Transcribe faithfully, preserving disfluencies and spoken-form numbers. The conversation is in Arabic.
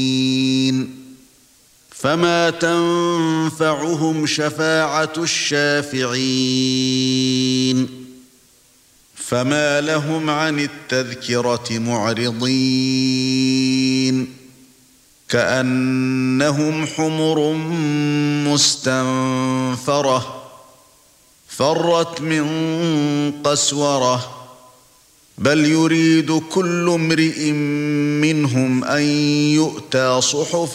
فما تنفعهم شفاعة الشافعين فما لهم عن التذكرة معرضين كأنهم حمر مستنفرة فرت من قسورة بل يريد كل امرئ منهم أن يؤتى صحفا